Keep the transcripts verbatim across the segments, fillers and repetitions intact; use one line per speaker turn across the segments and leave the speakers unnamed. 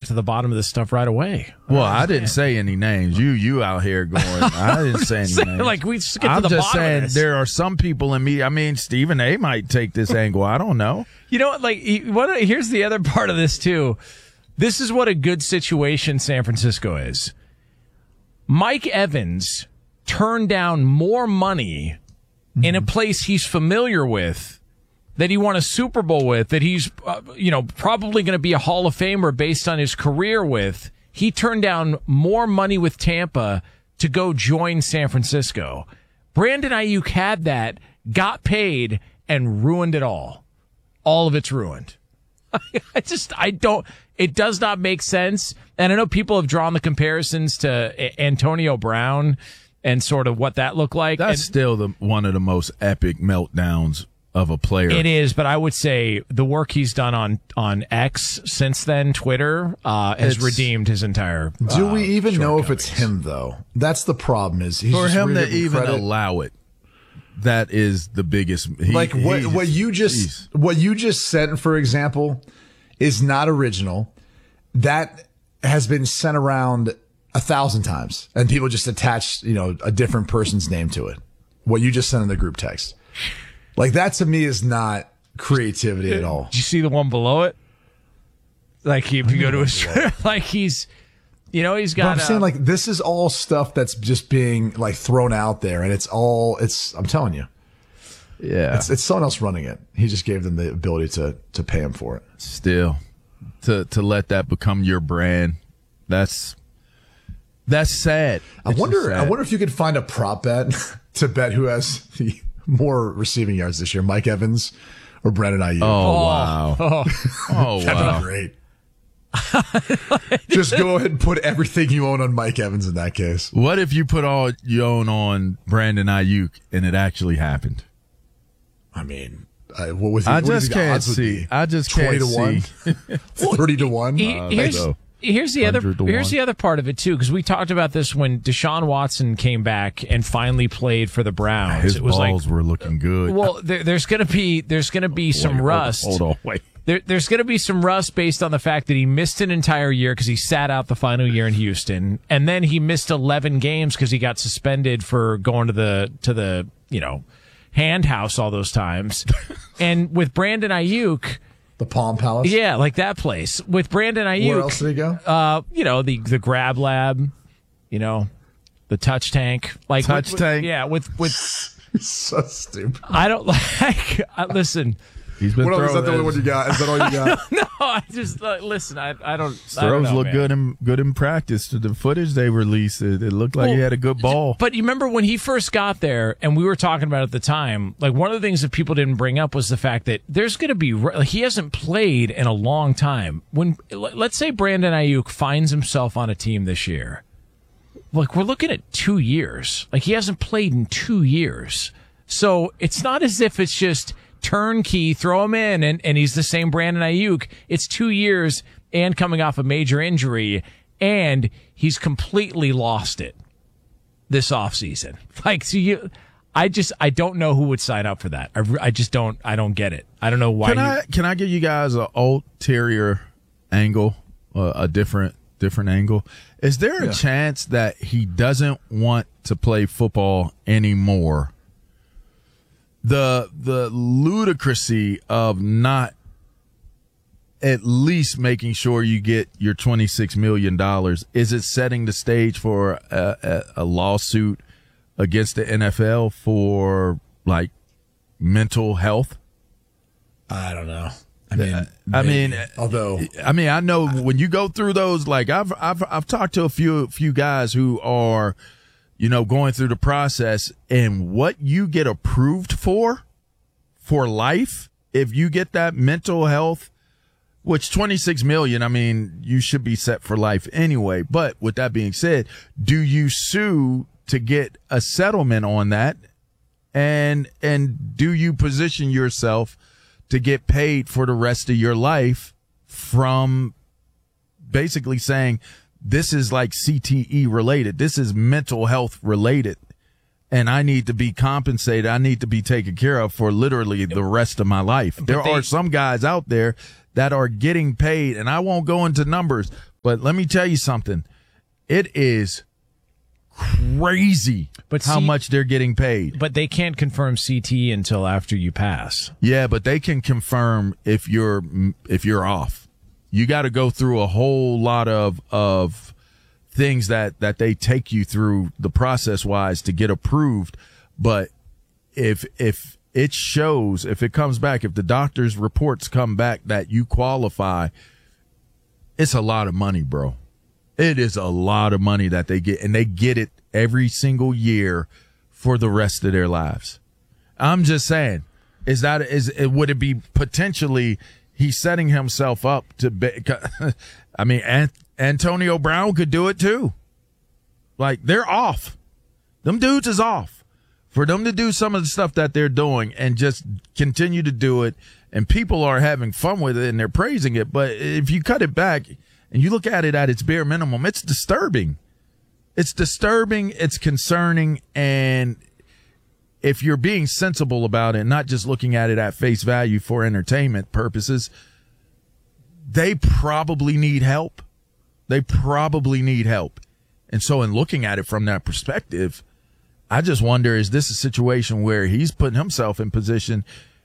to the bottom of this stuff right away.
Well, I didn't say any names. You you out here going, I didn't say any
saying,
names.
Like, we just get
I'm
to the
just
bottom
saying
of this.
there are some people in me. I mean, Stephen A. might take this angle. I don't know.
You know what? Like, what? Here's the other part of this, too. This is what a good situation San Francisco is. Mike Evans turned down more money mm-hmm. in a place he's familiar with, that he won a Super Bowl with, that he's, uh, you know, probably going to be a Hall of Famer based on his career with. He turned down more money with Tampa to go join San Francisco. Brandon Ayuk had that, got paid, and ruined it all. All of it's ruined. I just, I don't, it does not make sense. And I know people have drawn the comparisons to Antonio Brown and sort of what that looked like.
That's
and,
still the one of the most epic meltdowns of a player.
It is, but I would say the work he's done on, on X since then, Twitter, uh, has
It's,
redeemed his entire.
Do
uh,
we even know if it's him though? That's the problem. Is he's
for
just
him
really
to even
credit.
allow it? That is the biggest. He,
like what
he
what
just,
you just
geez.
what you just said, for example, is not original. That has been sent around a thousand times, and people just attach, you know, a different person's name to it. What you just sent in the group text. Like, that to me is not creativity at all.
Did you see the one below it? Like, if you go to his, like he's, you know, he's got.
But I'm
uh,
saying, like, this is all stuff that's just being like thrown out there, and it's all it's. I'm telling you,
yeah,
it's, it's someone else running it. He just gave them the ability to to pay him for it.
Still, to to let that become your brand, that's that's sad.
I
It's
wonder.
sad.
I wonder if you could find a prop bet to bet who has the more receiving yards this year, Mike Evans or Brandon Ayuk.
Oh, wow!
Oh,
Oh
That'd
wow!
be great. Just go ahead and put everything you own on Mike Evans in that case.
What if you put all you own on Brandon Ayuk and it actually happened?
I mean, uh, what was?
I
what do you
just
think the
can't
odds would
see.
be?
I just
twenty
can't
to one,
see.
thirty to one.
He-
Uh,
here's,
so.
here's the other.
one hundred to
Here's
one.
the other part of it too, because we talked about this when Deshaun Watson came back and finally played for the Browns.
His
it was
balls
like,
were looking good.
well, there, there's gonna be there's gonna be some
Wait, hold on,
rust.
Hold on, wait.
There, there's going to be some rust based on the fact that he missed an entire year because he sat out the final year in Houston, and then he missed eleven games because he got suspended for going to the to the you know hand house all those times. And with Brandon Ayuk,
The Palm Palace.
yeah, like that place with Brandon Ayuk.
Where else did he go?
Uh, you know the the Grab Lab, you know, the Touch Tank, like
Touch
with,
Tank.
With, yeah, with with
So stupid.
I don't like. I, listen.
He's been
What else, is that
throwing
the only one you got? Is that all you got?
No, I just uh, listen. I I don't. I don't
throws
know,
look
man.
good in good in practice. To the footage they released, it, it looked like
Well,
he had a good ball.
But you remember when he first got there, and we were talking about it at the time, like one of the things that people didn't bring up was the fact that there's going to be, like, he hasn't played in a long time. When, let's say Brandon Ayuk finds himself on a team this year, like we're looking at two years. Like he hasn't played in two years. So it's not as if it's just turnkey, throw him in, and, and he's the same Brandon Ayuk. It's two years and coming off a major injury, and he's completely lost it this offseason. Like, so you, I just, I don't know who would sign up for that. I, I just don't, I don't get it. I don't know why.
Can
you,
I can I give you guys an ulterior angle, uh, a different different angle? Is there a
Yeah.
chance that he doesn't want to play football anymore? The the ludicrousy of not at least making sure you get your twenty-six million dollars, is it setting the stage for a, a, a lawsuit against the N F L for like mental health?
I don't know. I mean,
I mean,
although
I mean, I know when you go through those, like I've I've I've talked to a few few guys who are, you know, going through the process, and what you get approved for, for life, if you get that mental health, which twenty-six million, I mean, you should be set for life anyway. But with that being said, do you sue to get a settlement on that? And, and do you position yourself to get paid for the rest of your life from basically saying, this is like C T E related. This is mental health related. and I need to be compensated. I need to be taken care of for literally the rest of my life. But there they, are some guys out there that are getting paid, and I won't go into numbers, but let me tell you something. It is crazy but how C- much they're getting paid.
But they can't confirm C T until after you pass.
Yeah, but they can confirm if you're if you're off. You got to go through a whole lot of of things that, that they take you through the process wise to get approved. But if if it shows, if it comes back, if the doctor's reports come back that you qualify, it's a lot of money, bro. It is a lot of money that they get, and they get it every single year for the rest of their lives. I'm just saying, is that is would it be potentially he's setting himself up to be? I mean, Ant- Antonio Brown could do it too. Like, they're off. Them dudes is off. For them to do some of the stuff that they're doing and just continue to do it, and people are having fun with it and they're praising it. But if you cut it back and you look at it at its bare minimum, it's disturbing. It's disturbing. It's concerning. And if you're being sensible about it, not just looking at it at face value for entertainment purposes, they probably need help. They probably need help. And so in looking at it from that perspective, I just wonder, is this a situation where he's putting himself in position?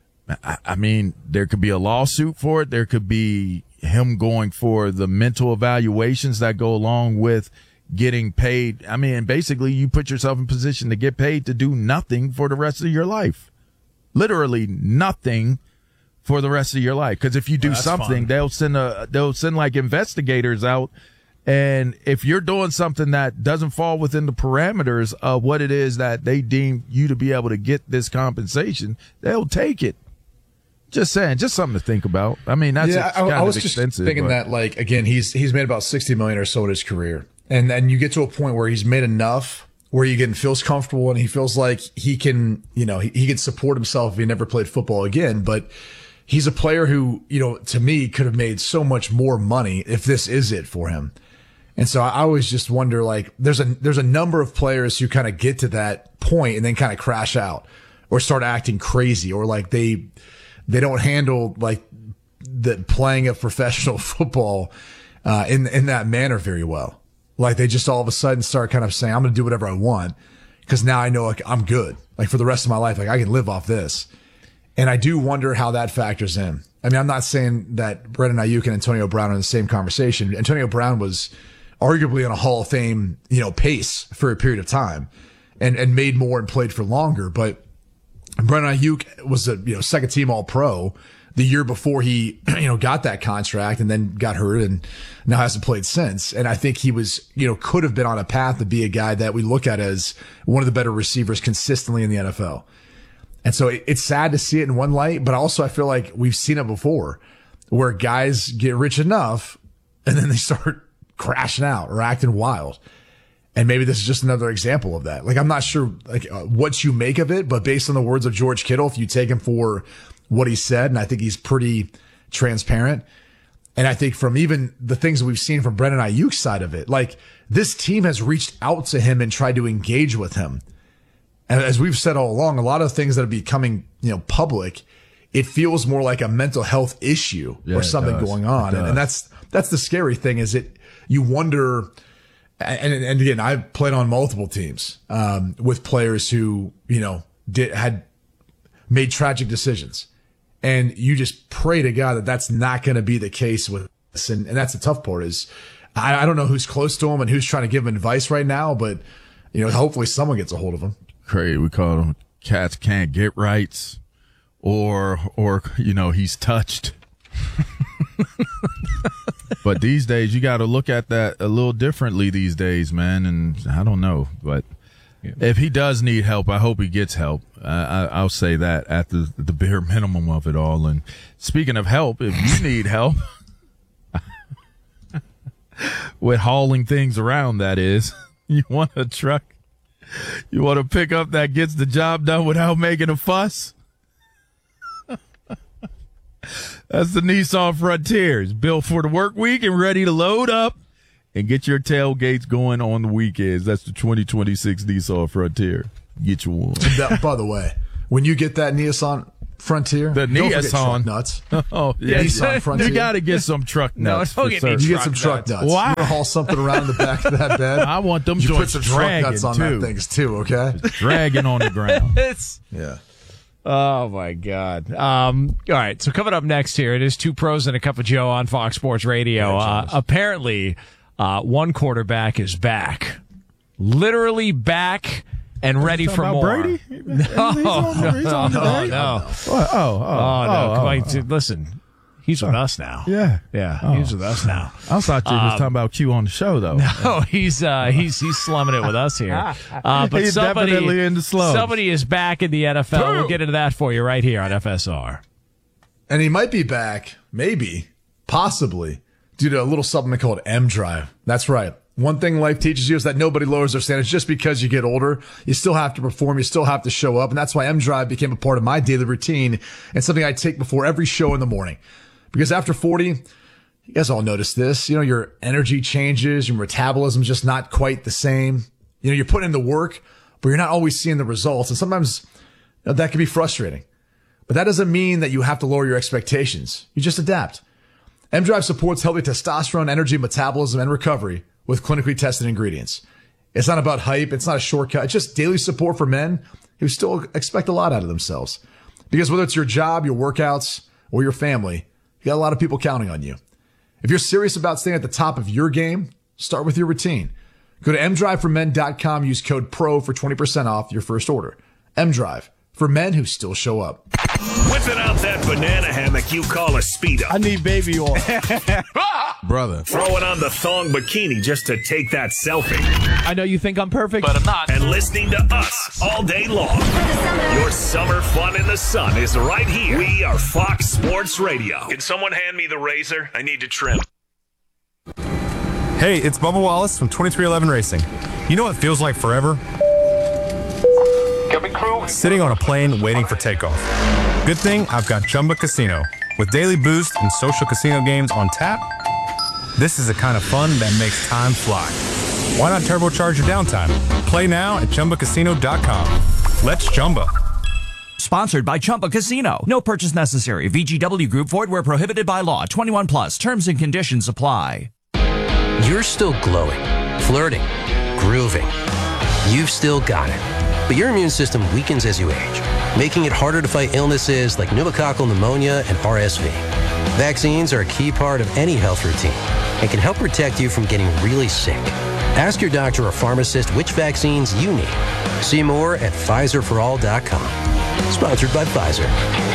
I, I mean, there could be a lawsuit for it. There could be him going for the mental evaluations that go along with getting paid. I mean, basically you put yourself in position to get paid to do nothing for the rest of your life. Literally nothing for the rest of your life. Because if you do well, something, fun. they'll send a, they'll send like investigators out. And if you're doing something that doesn't fall within the parameters of what it is that they deem you to be able to get this compensation, they'll take it. Just saying, just something to think about. I mean, that's
yeah, I, I was just thinking
but.
that, like, again, he's he's made about sixty million or so in his career, and then you get to a point where he's made enough where he again feels comfortable and he feels like he can, you know, he, he can support himself if he never played football again. But he's a player who, you know, to me could have made so much more money if this is it for him. And so I always just wonder, like, there's a there's a number of players who kind of get to that point and then kind of crash out or start acting crazy, or like they they don't handle like the playing of professional football uh, in in that manner very well. Like they just all of a sudden start kind of saying, I'm going to do whatever I want because now I know like I'm good. Like for the rest of my life, like I can live off this. And I do wonder how that factors in. I mean, I'm not saying that Brandon Ayuk and Antonio Brown are in the same conversation. Antonio Brown was arguably on a Hall of Fame, you know, pace for a period of time and, and made more and played for longer. But Brandon Ayuk was a, you know, second team all pro the year before he, you know, got that contract and then got hurt and now hasn't played since. And I think he was, you know, could have been on a path to be a guy that we look at as one of the better receivers consistently in the N F L. And so it, it's sad to see it in one light, but also I feel like we've seen it before where guys get rich enough and then they start crashing out or acting wild. And maybe this is just another example of that. Like, I'm not sure like uh, what you make of it, but based on the words of George Kittle, if you take him for what he said, and I think he's pretty transparent. And I think from even the things that we've seen from Brandon Ayuk's side of it, like this team has reached out to him and tried to engage with him. And as we've said all along, a lot of things that are becoming, you know, public, it feels more like a mental health issue yeah, or something going on. And, and that's, that's the scary thing is it, you wonder, and, and again, I've played on multiple teams, um, with players who, you know, did, had made tragic decisions. And you just pray to God that that's not going to be the case with us. And, and that's the tough part is I, I don't know who's close to him and who's trying to give him advice right now, but, you know, hopefully someone gets a hold of him.
Crazy. We call them cats can't get rights or, or, you know, he's touched. But these days you got to look at that a little differently these days, man. And I don't know, but yeah. If he does need help, I hope he gets help. Uh, I, I'll say that at the, the bare minimum of it all. And speaking of help, if you need help with hauling things around, that is, you want a truck, you want a pickup that gets the job done without making a fuss? That's the Nissan Frontier. It's built for the work week and ready to load up and get your tailgates going on the weekends. That's the twenty twenty-six Nissan Frontier. Get you one.
That, by the way, when you get that Nissan Frontier,
The
don't forget
Nissan.
truck nuts.
Oh, yeah.
Nissan Frontier.
You got to get some truck
No,
nuts.
don't
for
get
certain.
me
You get some
Truck
truck
nuts.
nuts.
Why?
You haul something around in the back of that bed.
I want them
You put
joints
some truck
dragging,
nuts on
too.
that things too, okay?
Dragging on the ground.
It's
Yeah.
oh my god. Um, all right. So coming up next here, it is Two Pros and a Cup of Joe on Fox Sports Radio. Uh, apparently, uh, one quarterback is back, literally back and ready for
Talking
more.
about Brady?
No,
He's on,
no,
he's on
no,
today?
no.
Oh, oh, oh,
Oh, no.
oh,
Come
oh,
on,
oh.
t- listen, he's with us now.
Yeah.
Yeah,
Oh.
he's with us now.
I thought you was talking about Q on the show, though.
Oh, he's uh, he's he's slumming it with us here. Uh, but
He's
somebody,
definitely in the slums.
somebody is back in the N F L. We'll
Boom.
get into that for you right here on F S R.
And he might be back, maybe, possibly, due to a little supplement called M Drive. That's right. One thing life teaches you is that nobody lowers their standards just because you get older. You still have to perform. You still have to show up. And that's why M Drive became a part of my daily routine and something I take before every show in the morning. Because after forty, you guys all notice this, you know, your energy changes, your metabolism's just not quite the same. You know, you're putting in the work, but you're not always seeing the results. And sometimes you know, that can be frustrating. But that doesn't mean that you have to lower your expectations. You just adapt. M Drive supports healthy testosterone, energy, metabolism, and recovery with clinically tested ingredients. It's not about hype. It's not a shortcut. It's just daily support for men who still expect a lot out of themselves. Because whether it's your job, your workouts, or your family, you got a lot of people counting on you. If you're serious about staying at the top of your game, start with your routine. Go to m drive for men dot com. Use code PRO for twenty percent off your first order. M-Drive, for men who still show up.
Whipping out that banana hammock you call a Speedo.
I need baby oil. Brother.
Throwing on the thong bikini just to take that selfie.
I know you think I'm perfect, but I'm not.
And listening to us all day long. Your summer fun in the sun is right here. We are Fox Sports Radio. Can someone hand me the razor? I need to trim.
Hey, it's Bubba Wallace from twenty-three eleven Racing. You know what feels like forever? Sitting on a plane waiting for takeoff. Good thing I've got Chumba Casino. With daily boost and social casino games on tap, this is the kind of fun that makes time fly. Why not turbocharge your downtime? Play now at Chumba Casino dot com. Let's Chumba.
Sponsored by Chumba Casino. No purchase necessary. V G W Group. Void where prohibited by law. twenty-one plus. Terms and conditions apply.
You're still glowing, flirting, grooving. You've still got it. But your immune system weakens as you age, making it harder to fight illnesses like pneumococcal pneumonia and R S V. Vaccines are a key part of any health routine and can help protect you from getting really sick. Ask your doctor or pharmacist which vaccines you need. See more at Pfizer for all dot com. Sponsored by Pfizer.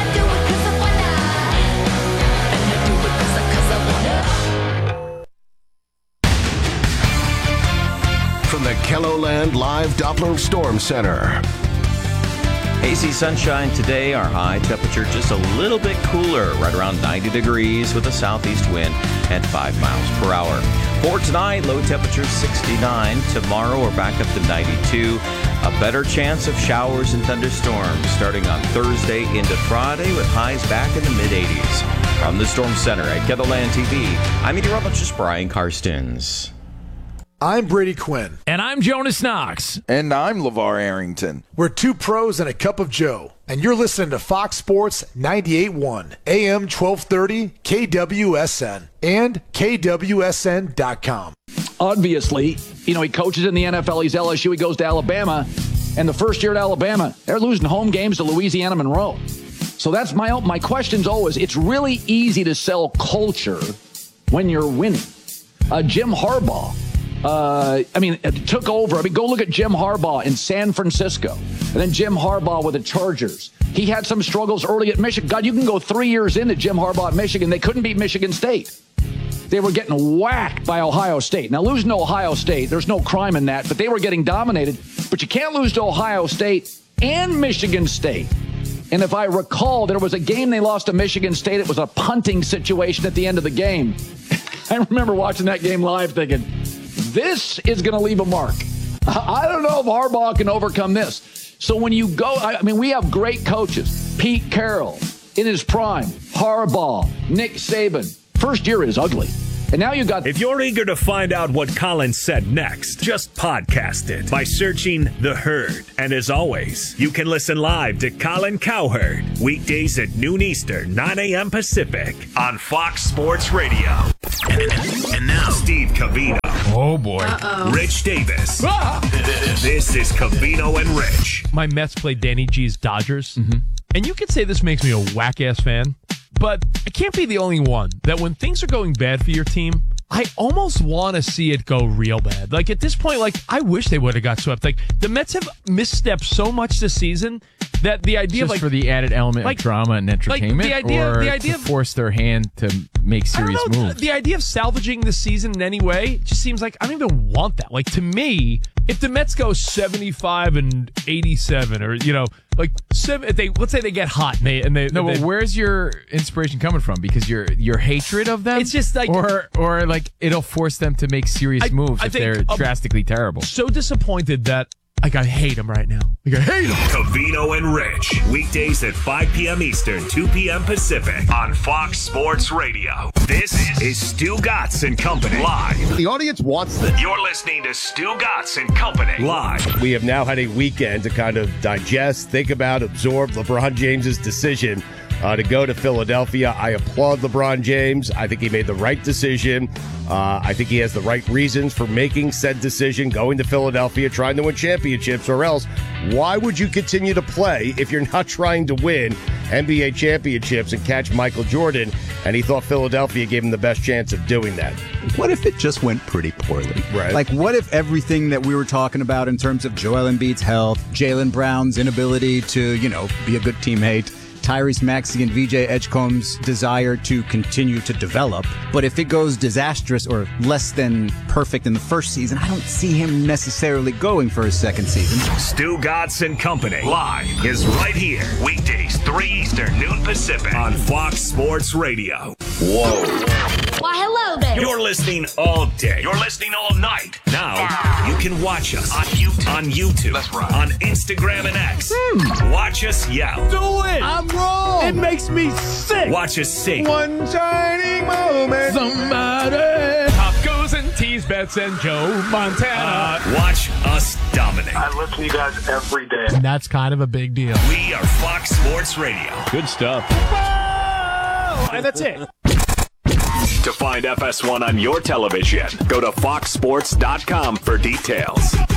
From the KELOLAND Live Doppler Storm Center.
Hazy sunshine today. Our high temperature just a little bit cooler, right around ninety degrees with a southeast wind at five miles per hour. For tonight, low temperature sixty-nine. Tomorrow, we're back up to ninety-two. A better chance of showers and thunderstorms starting on Thursday into Friday with highs back in the mid-eighties. From the Storm Center at KELOLAND T V, I'm meteorologist Brian Karstens.
I'm Brady Quinn.
And I'm Jonas Knox.
And I'm LeVar Arrington.
We're two pros and a cup of Joe. And you're listening to Fox Sports ninety-eight point one, A M twelve thirty, K W S N, and K W S N dot com.
Obviously, you know, he coaches in the N F L. He's L S U. He goes to Alabama. And the first year at Alabama, they're losing home games to Louisiana Monroe. So that's my my question's always, it's really easy to sell culture when you're winning. Uh, Jim Harbaugh. Uh, I mean, it took over. I mean, go look at Jim Harbaugh in San Francisco, and then Jim Harbaugh with the Chargers. He had some struggles early at Michigan. God, you can go three years into Jim Harbaugh at Michigan. They couldn't beat Michigan State. They were getting whacked by Ohio State. Now, losing to Ohio State, there's no crime in that, but they were getting dominated. But you can't lose to Ohio State and Michigan State. And if I recall, there was a game they lost to Michigan State. It was a punting situation at the end of the game. I remember watching that game live thinking, this is going to leave a mark. I don't know if Harbaugh can overcome this. So when you go, I mean, we have great coaches. Pete Carroll in his prime, Harbaugh, Nick Saban. First year is ugly. And now you got...
If you're eager to find out what Colin said next, just podcast it by searching The Herd. And as always, you can listen live to Colin Cowherd weekdays at noon Eastern, nine a.m. Pacific on Fox Sports Radio. And now, Steve Covino.
Oh, boy.
Uh-oh.
Rich Davis.
Ah!
This is Covino and Rich.
My Mets play Danny G's Dodgers. Mm-hmm. And you could say this makes me a whack-ass fan, but I can't be the only one that when things are going bad for your team, I almost want to see it go real bad. Like, at this point, like, I wish they would have got swept. Like, the Mets have misstepped so much this season that the idea
Just
of, like...
for the added element
like,
of drama and entertainment,
like the idea,
or
the idea
to
of,
force their hand to make serious
I don't know,
moves?
The idea of salvaging the season in any way just seems like I don't even want that. Like, to me, if the Mets go seventy-five and eighty-seven, or, you know, like, seven, if they let's say they get hot and they... And they
no,
they,
but where's your inspiration coming from? Because your your hatred of them?
It's just like...
Or, or like, it'll force them to make serious
I,
moves
I
if
think
they're
I'm
drastically terrible.
So disappointed that, like, I hate them right now. Like, I hate them.
Covino and Rich. Weekdays at five p.m. Eastern, two p.m. Pacific on Fox Sports Radio. This is Stu Gatz and Company live.
The audience wants this.
You're listening to Stu Gatz and Company live.
We have now had a weekend to kind of digest, think about, absorb LeBron James's decision uh, to go to Philadelphia. I applaud LeBron James. I think he made the right decision. Uh, I think he has the right reasons for making said decision, going to Philadelphia, trying to win championships, or else why would you continue to play if you're not trying to win N B A championships and catch Michael Jordan? And he thought Philadelphia gave him the best chance of doing that.
What if it just went pretty poorly?
Right.
Like, what if everything that we were talking about in terms of Joel Embiid's health, Jaylen Brown's inability to, you know, be a good teammate, Tyrese Maxey and V J Edgecombe's desire to continue to develop. But if it goes disastrous or less than perfect in the first season, I don't see him necessarily going for his second season.
Stu Gatz and Company live is right here. Weekdays, three Eastern, noon Pacific on Fox Sports Radio. Whoa.
Why, hello there.
You're listening all day. You're listening all night. Now, you can watch us on YouTube. On YouTube. That's right. On Instagram and X. Hmm. Watch us yell.
Do it. I'm wrong. It makes me sick.
Watch us sing.
One shining moment. Somebody. Pop goes and tease bets and Joe Montana.
Uh, watch us dominate.
I listen to you guys every day.
And that's kind of a big deal.
We are Fox Sports Radio.
Good stuff. Whoa! And that's it.
To find F S one on your television, go to fox sports dot com for details.